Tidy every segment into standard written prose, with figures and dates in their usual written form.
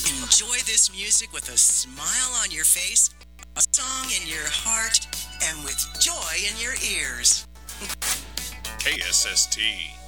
Enjoy this music with a smile on your face, a song in your heart, and with joy in your ears. KSST.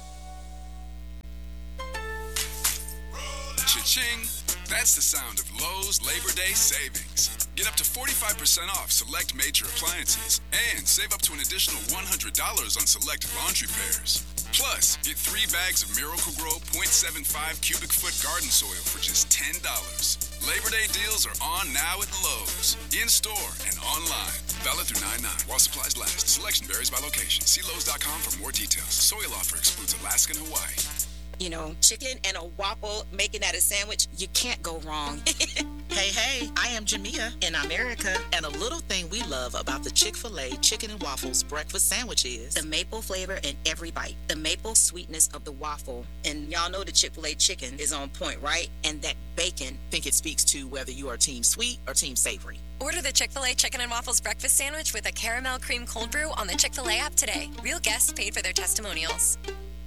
Cha-ching! That's the sound of Lowe's Labor Day savings. Get up to 45% off select major appliances and save up to an additional $100 on select laundry pairs. Plus, get 3 bags of Miracle-Gro 0.75 cubic foot garden soil for just $10. Labor Day deals are on now at Lowe's, in-store and online. Valid through 9/9 while supplies last. Selection varies by location. See Lowe's.com for more details. Soil offer excludes Alaska and Hawaii. You know, chicken and a waffle, making that a sandwich, you can't go wrong. Hey, I am Jamia in America, and a little thing we love about the Chick-fil-A Chicken and Waffles breakfast sandwich is the maple flavor in every bite, the maple sweetness of the waffle. And y'all know the Chick-fil-A chicken is on point, right? And that bacon. I think it speaks to whether you are team sweet or team savory. Order the Chick-fil-A Chicken and Waffles breakfast sandwich with a caramel cream cold brew on the Chick-fil-A app today. Real guests paid for their testimonials.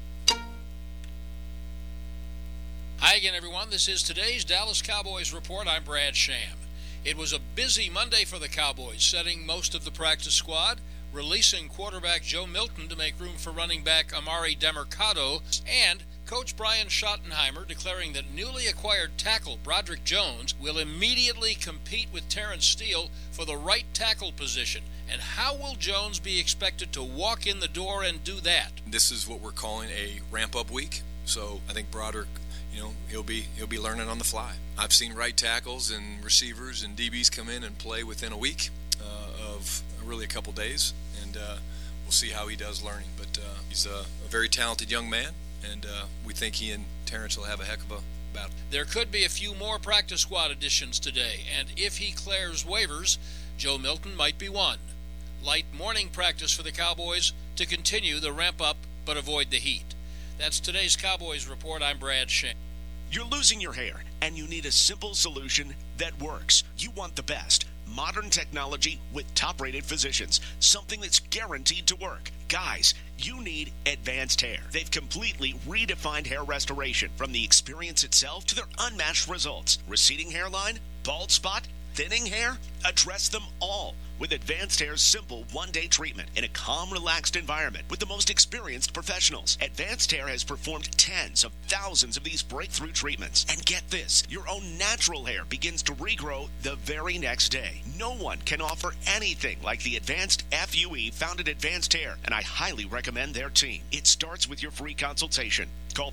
Hi again, everyone. This is today's Dallas Cowboys Report. I'm Brad Sham. It was a busy Monday for the Cowboys, setting most of the practice squad, releasing quarterback Joe Milton to make room for running back Amari Demercado, and Coach Brian Schottenheimer declaring that newly acquired tackle Broderick Jones will immediately compete with Terrence Steele for the right tackle position. And how will Jones be expected to walk in the door and do that? This is what we're calling a ramp-up week. So I think Broderick, he'll be learning on the fly. I've seen right tackles and receivers and DBs come in and play within a week of really a couple days, and we'll see how he does learning. But he's a very talented young man, and we think he and Terrence will have a heck of a battle. There could be a few more practice squad additions today, and if he clears waivers, Joe Milton might be one. Light morning practice for the Cowboys to continue the ramp-up but avoid the heat. That's today's Cowboys Report. I'm Brad Shane. You're losing your hair, and you need a simple solution that works. You want the best. Modern technology with top-rated physicians. Something that's guaranteed to work. Guys, you need Advanced Hair. They've completely redefined hair restoration, from the experience itself to their unmatched results. Receding hairline, bald spot, thinning hair, address them all with Advanced Hair's simple one-day treatment in a calm, relaxed environment with the most experienced professionals. Advanced Hair has performed tens of thousands of these breakthrough treatments. And get this, your own natural hair begins to regrow the very next day. No one can offer anything like the Advanced FUE found at Advanced Hair, and I highly recommend their team. It starts with your free consultation. Call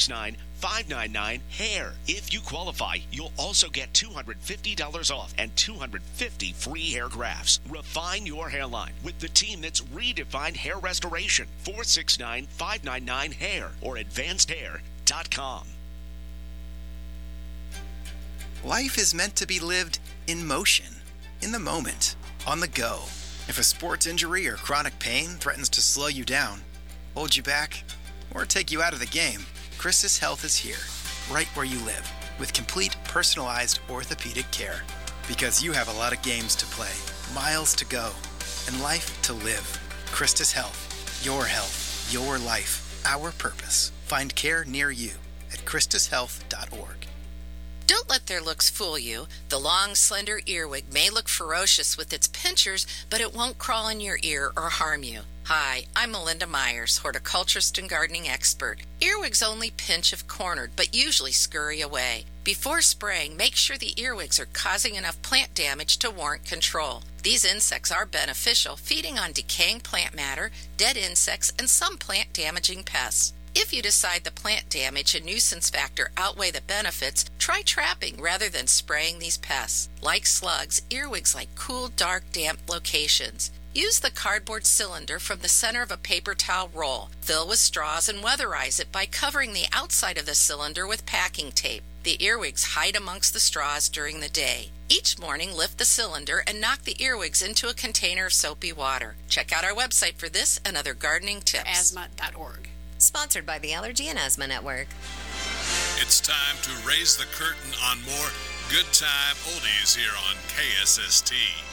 469-599-HAIR. If you qualify, you'll also get $250 off and 250 free hair grafts. Refine your hairline with the team that's redefined hair restoration. 469-599-HAIR or advancedhair.com. Life is meant to be lived in motion, in the moment, on the go. If a sports injury or chronic pain threatens to slow you down, hold you back, or take you out of the game, Christus Health is here, right where you live, with complete personalized orthopedic care. Because you have a lot of games to play, miles to go, and life to live. Christus Health, your life, our purpose. Find care near you at christushealth.org. Don't let their looks fool you. The long, slender earwig may look ferocious with its pinchers, but it won't crawl in your ear or harm you. Hi, I'm Melinda Myers, horticulturist and gardening expert. Earwigs only pinch if cornered, but usually scurry away. Before spraying, make sure the earwigs are causing enough plant damage to warrant control. These insects are beneficial, feeding on decaying plant matter, dead insects, and some plant-damaging pests. If you decide the plant damage and nuisance factor outweigh the benefits, try trapping rather than spraying these pests. Like slugs, earwigs like cool, dark, damp locations. Use the cardboard cylinder from the center of a paper towel roll. Fill with straws and weatherize it by covering the outside of the cylinder with packing tape. The earwigs hide amongst the straws during the day. Each morning, lift the cylinder and knock the earwigs into a container of soapy water. Check out our website for this and other gardening tips. Asthma.org. Sponsored by the Allergy and Asthma Network. It's time to raise the curtain on more good time oldies here on KSST.